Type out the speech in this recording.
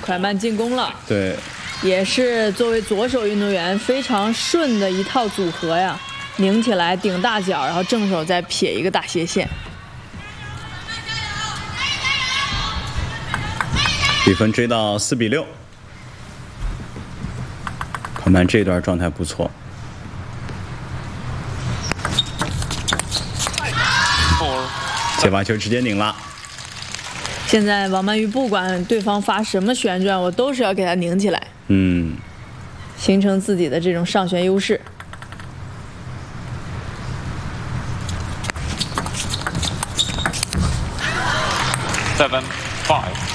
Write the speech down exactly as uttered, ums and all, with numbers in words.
快慢进攻了。 对， 也是作为左手运动员非常顺的一套组合呀，拧起来顶大脚，然后正手再撇一个大斜线。 比分追到四比六。快慢这段状态不错。 接发球直接拧了。 现在王曼玉不管对方发什么旋转，我都是要给他拧起来， 嗯， 形成自己的这种上旋优势。 Seven, five.